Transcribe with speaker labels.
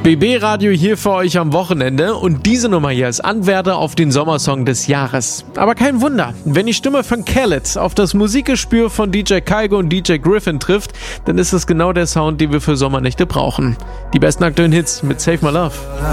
Speaker 1: BB Radio hier für euch am Wochenende und diese Nummer hier ist Anwärter auf den Sommersong des Jahres. Aber kein Wunder, wenn die Stimme von Khaled auf das Musikgespür von DJ Kygo und DJ Griffin trifft, dann ist es genau der Sound, den wir für Sommernächte brauchen. Die besten aktuellen Hits mit Save My Love.